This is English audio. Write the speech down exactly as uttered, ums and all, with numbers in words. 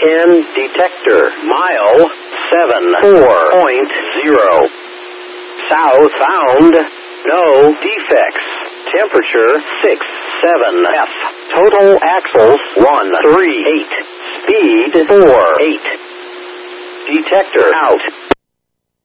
ten detector. Mile seven four point zero. Southbound. No defects. Temperature six seven F. Total axles one three eight. Speed four eight. Detector out.